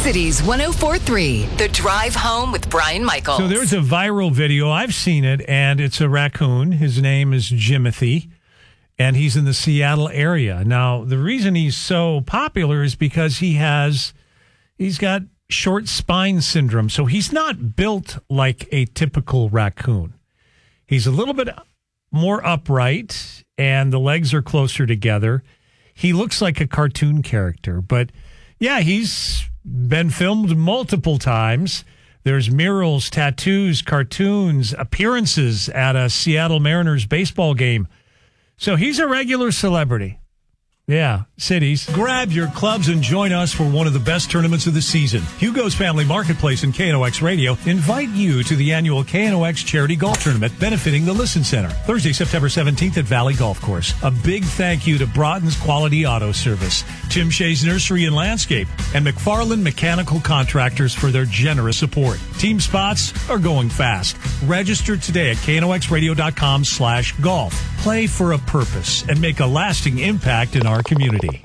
Cities 104.3, The Drive Home with Brian Michaels. So there's a viral video. I've seen it, and it's a raccoon. His name is Jimothy, and he's in the Seattle area. Now, the reason he's so popular is because he's got short spine syndrome. So he's not built like a typical raccoon. He's a little bit more upright, and the legs are closer together. He looks like a cartoon character, but yeah, he's been filmed multiple times. There's murals, tattoos, cartoons, appearances at a Seattle Mariners baseball game. So he's a regular celebrity. Yeah, cities. Grab your clubs and join us for one of the best tournaments of the season. Hugo's Family Marketplace and KNOX Radio invite you to the annual KNOX Charity Golf Tournament benefiting the Listen Center. Thursday, September 17th at Valley Golf Course. A big thank you to Broughton's Quality Auto Service, Tim Shea's Nursery and Landscape, and McFarland Mechanical Contractors for their generous support. Team spots are going fast. Register today at knoxradio.com/golf. Play for a purpose and make a lasting impact in our community.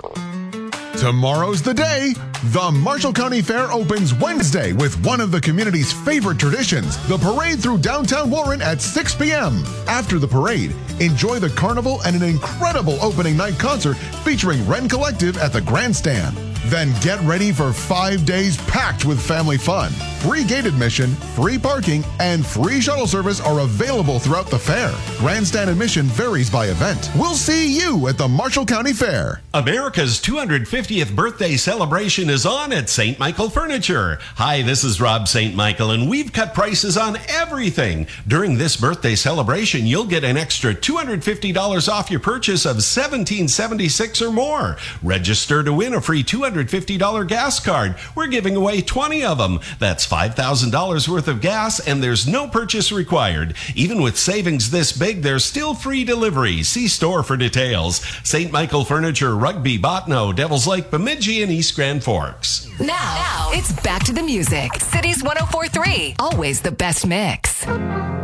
Tomorrow's the day. The Marshall County Fair opens Wednesday with one of the community's favorite traditions, the parade through downtown Warren at 6 p.m. After the parade, enjoy the carnival and an incredible opening night concert featuring Wren Collective at the Grandstand. Then get ready for 5 days packed with family fun. Free gate admission, free parking, and free shuttle service are available throughout the fair. Grandstand admission varies by event. We'll see you at the Marshall County Fair. America's 250th birthday celebration is on at St. Michael Furniture. Hi, this is Rob St. Michael, and we've cut prices on everything. During this birthday celebration, you'll get an extra $250 off your purchase of $17.76 or more. Register to win a free $250 gas card. We're giving away 20 of them. That's $5,000 worth of gas, and there's no purchase required. Even with savings this big, there's still free delivery. See store for details. St. Michael Furniture, Rugby, Botno, Devils Lake, Bemidji, and East Grand Forks. Now, it's back to the music. Cities 104.3, always the best mix.